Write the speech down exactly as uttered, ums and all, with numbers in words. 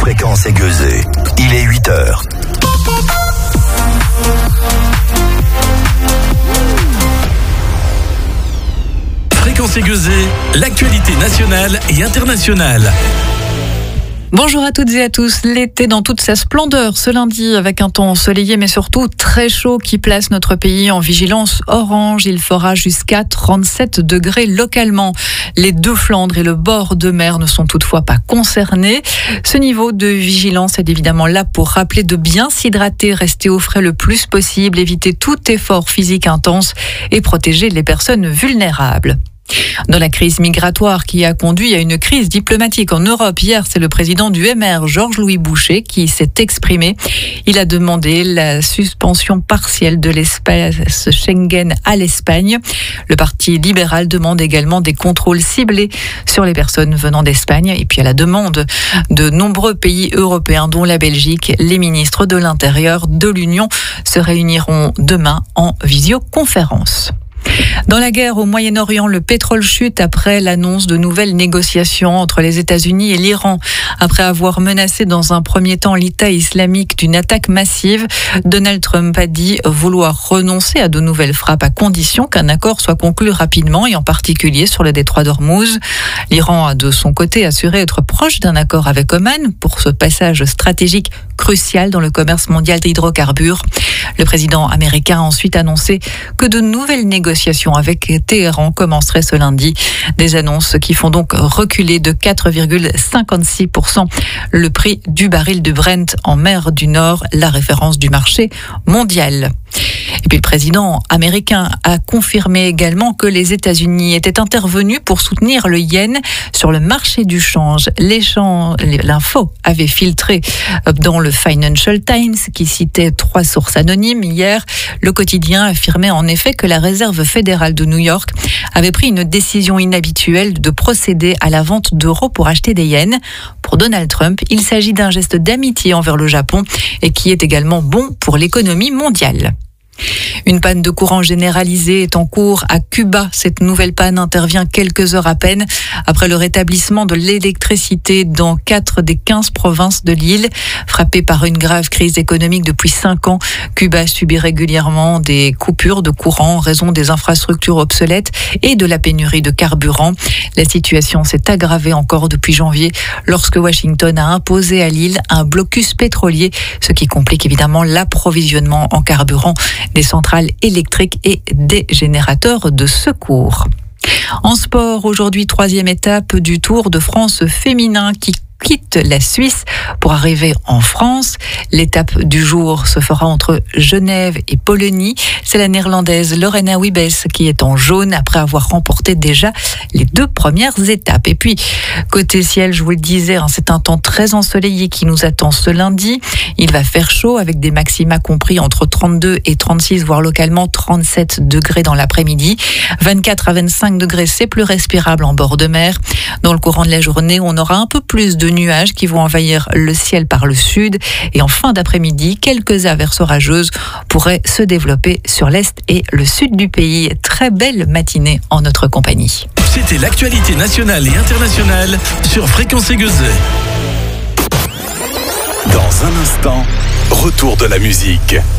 Fréquence Aiguezée. Il est huit heures. Fréquence Aiguezée, l'actualité nationale et internationale. Bonjour à toutes et à tous. L'été dans toute sa splendeur ce lundi avec un temps ensoleillé mais surtout très chaud qui place notre pays en vigilance orange. Il fera jusqu'à trente-sept degrés localement. Les deux Flandres et le bord de mer ne sont toutefois pas concernés. Ce niveau de vigilance est évidemment là pour rappeler de bien s'hydrater, rester au frais le plus possible, éviter tout effort physique intense et protéger les personnes vulnérables. Dans la crise migratoire qui a conduit à une crise diplomatique en Europe, hier, c'est le président du M R, Georges-Louis Bouchet, qui s'est exprimé. Il a demandé la suspension partielle de l'espace Schengen à l'Espagne. Le Parti libéral demande également des contrôles ciblés sur les personnes venant d'Espagne. Et puis à la demande de nombreux pays européens, dont la Belgique, les ministres de l'Intérieur de l'Union se réuniront demain en visioconférence. Dans la guerre au Moyen-Orient, le pétrole chute après l'annonce de nouvelles négociations entre les États-Unis et l'Iran. Après avoir menacé dans un premier temps l'État islamique d'une attaque massive, Donald Trump a dit vouloir renoncer à de nouvelles frappes à condition qu'un accord soit conclu rapidement et en particulier sur le détroit d'Ormuz. L'Iran a de son côté assuré être proche d'un accord avec Oman pour ce passage stratégique crucial dans le commerce mondial d'hydrocarbures. Le président américain a ensuite annoncé que de nouvelles négociations avec Téhéran commenceraient ce lundi. Des annonces qui font donc reculer de quatre virgule cinquante-six pour cent le prix du baril de Brent en mer du Nord, la référence du marché mondial. Et puis le président américain a confirmé également que les États-Unis étaient intervenus pour soutenir le yen sur le marché du change. L'info avait filtré dans le Financial Times qui citait trois sources anonymes hier. Le quotidien affirmait en effet que la Réserve fédérale de New York avait pris une décision inhabituelle de procéder à la vente d'euros pour acheter des yens. Pour Donald Trump, il s'agit d'un geste d'amitié envers le Japon et qui est également bon pour l'économie mondiale. Une panne de courant généralisée est en cours à Cuba. Cette nouvelle panne intervient quelques heures à peine après le rétablissement de l'électricité dans quatre des quinze provinces de l'île. Frappée par une grave crise économique depuis cinq ans, Cuba subit régulièrement des coupures de courant en raison des infrastructures obsolètes et de la pénurie de carburant. La situation s'est aggravée encore depuis janvier lorsque Washington a imposé à l'île un blocus pétrolier, ce qui complique évidemment l'approvisionnement en carburant des centrales électriques et des générateurs de secours. En sport, aujourd'hui, troisième étape du Tour de France féminin qui quitte la Suisse pour arriver en France. L'étape du jour se fera entre Genève et Polony. C'est la néerlandaise Lorena Wiebes qui est en jaune après avoir remporté déjà les deux premières étapes. Et puis, côté ciel, je vous le disais, hein, c'est un temps très ensoleillé qui nous attend ce lundi. Il va faire chaud avec des maxima compris entre trente-deux et trente-six, voire localement trente-sept degrés dans l'après-midi. vingt-quatre à vingt-cinq degrés, c'est plus respirable en bord de mer. Dans le courant de la journée, on aura un peu plus de nuages qui vont envahir le ciel par le sud et en fin d'après-midi, quelques averses orageuses pourraient se développer sur l'est et le sud du pays. Très belle matinée en notre compagnie. C'était l'actualité nationale et internationale sur Fréquence Aiguezée. Dans un instant, retour de la musique.